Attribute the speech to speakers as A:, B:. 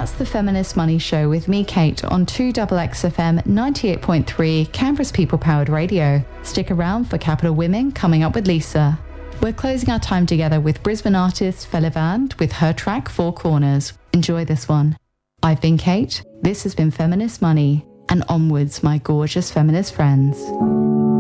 A: That's the Feminist Money Show with me, Kate, on 2XXFM 98.3, Canberra's people-powered radio. Stick around for Capital Women coming up with Lisa. We're closing our time together with Brisbane artist Felivand with her track Four Corners. Enjoy this one. I've been Kate, this has been Feminist Money, and onwards, my gorgeous feminist friends.